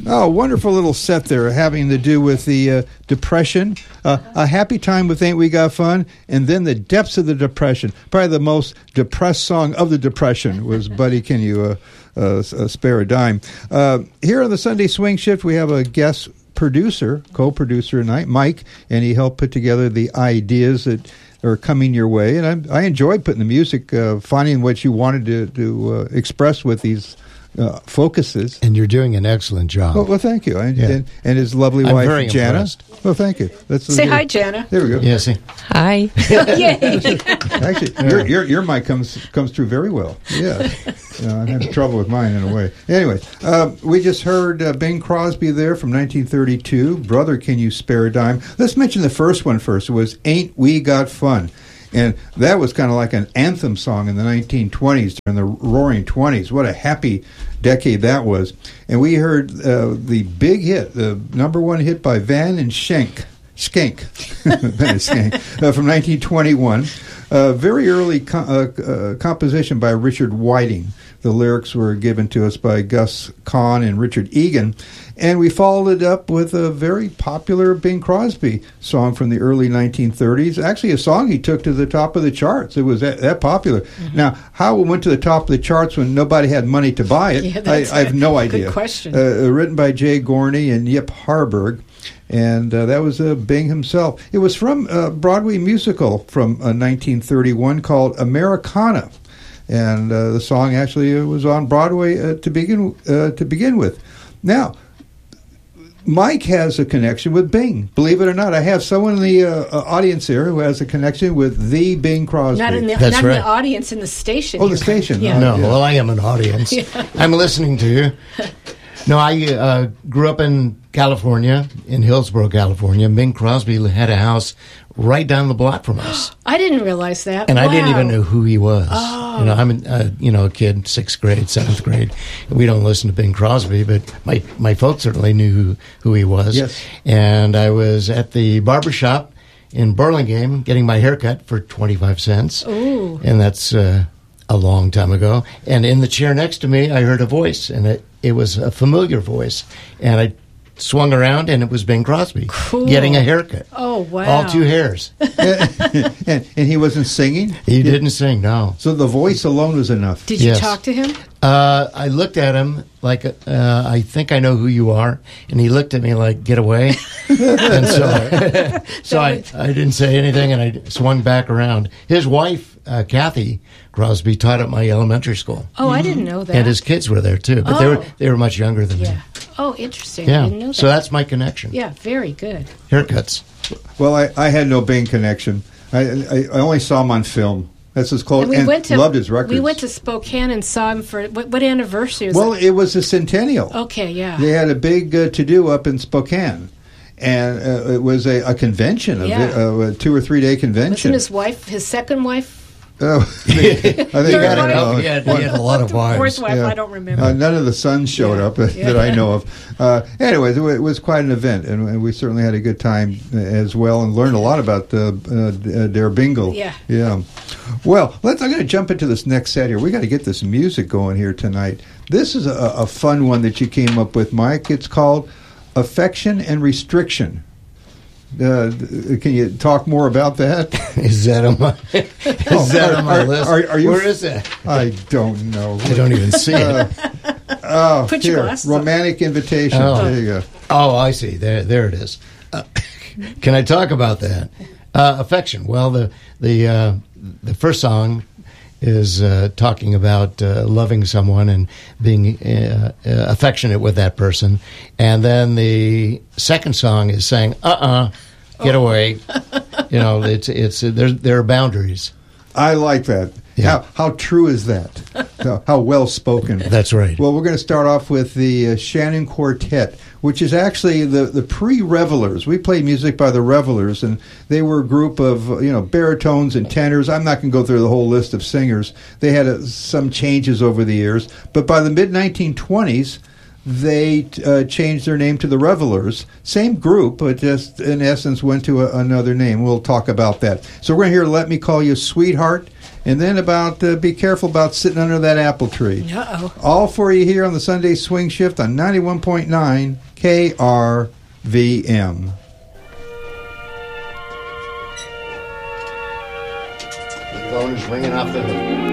Oh, wonderful little set there having to do with the Depression. A Happy Time with Ain't We Got Fun, and then the depths of the Depression. Probably the most depressed song of the Depression was Buddy, Can You Spare a Dime? Here on the Sunday Swing Shift, we have a guest producer, co-producer tonight, Mike, and he helped put together the ideas that are coming your way. And I enjoyed putting the music, finding what you wanted to express with these focuses. And you're doing an excellent job. Well, thank you. And his lovely wife, very Jana. impressed. Well, thank you. Say hi, Jana. There we go. Yeah, see. Hi. Yay. Actually, your mic comes through very well. Yeah. I had trouble with mine in a way. Anyway, we just heard Bing Crosby there from 1932. Brother, Can You Spare a Dime? Let's mention the first one first. It was Ain't We Got Fun. And that was kind of like an anthem song in the 1920s, during the Roaring '20s. What a happy decade that was. And we heard the big hit, the number one hit by Van and Schenk, Van and Schenk, from 1921. Very early composition by Richard Whiting. The lyrics were given to us by Gus Kahn and Richard Egan. And we followed it up with a very popular Bing Crosby song from the early 1930s. Actually, a song he took to the top of the charts. It was that popular. Mm-hmm. Now, how it went to the top of the charts when nobody had money to buy it, I have no idea. Good question. Written by Jay Gorney and Yip Harburg. And that was Bing himself. It was from a Broadway musical from 1931 called Americana. And the song actually was on Broadway to begin with. Now, Mike has a connection with Bing. Believe it or not, I have someone in the audience here who has a connection with the Bing Crosby. Not in the audience, in the station. Oh, the station. Yeah. No, well, I am an audience. Yeah. I'm listening to you. No, I grew up in California, in Hillsborough, California. Bing Crosby had a house right down the block from us. I didn't realize that. And wow. I didn't even know who he was. Oh. I'm a kid, 6th grade, 7th grade. We don't listen to Bing Crosby, but my folks certainly knew who he was. Yes. And I was at the barbershop in Burlingame getting my haircut for 25 cents. Ooh. And that's a long time ago. And in the chair next to me, I heard a voice, and it was a familiar voice. And I swung around, and it was Bing Crosby getting a haircut. Oh, wow. All 2 hairs. and he wasn't singing? He didn't sing, no. So the voice alone was enough. Did you talk to him? I looked at him like, I think I know who you are. And he looked at me like, get away. And so I didn't say anything, and I swung back around. His wife, Kathy Crosby, taught at my elementary school. Oh, I didn't know that. And his kids were there, too. But they were much younger than me. Oh, interesting. Yeah. I didn't know that. So that's my connection. Yeah, very good. Haircuts. Well, I had no Bing connection. I only saw him on film. That's as close. And loved his records. We went to Spokane and saw him for what anniversary was it? It was a centennial. Okay, yeah. They had a big to-do up in Spokane. And it was a convention, a 2 or 3 day convention. Wasn't his second wife? Oh, I think he had a lot of wives. Fourth wife, I don't remember. None of the sons showed up that I know of. Anyways, it was quite an event, and we certainly had a good time as well, and learned a lot about Der Bingle. Yeah. Well, I'm going to jump into this next set here. We got to get this music going here tonight. This is a fun one that you came up with, Mike. It's called Affection and Restriction. Can you talk more about that? Is that on my list? Where is that? I don't know. I don't even see it. Put your glasses Romantic Invitation. There you go. Oh, I see. There it is. Can I talk about that? Affection. Well, the first song is talking about loving someone and being affectionate with that person, and then the second song is saying, get away. There are boundaries. I like that. Yeah. How true is that? How well spoken. That's right. Well, we're going to start off with the Shannon Quartet, which is actually the pre-Revelers. We played music by the Revelers, and they were a group of baritones and tenors. I'm not going to go through the whole list of singers. They had some changes over the years, but by the mid-1920s, they changed their name to the Revelers. Same group, but just in essence went to another name. We'll talk about that. So we're going to hear "Let Me Call You Sweetheart," And then about be careful about sitting under that apple tree. Uh-oh. All for you here on the Sunday Swing Shift on 91.9 KRVM. The phone is ringing off the hook.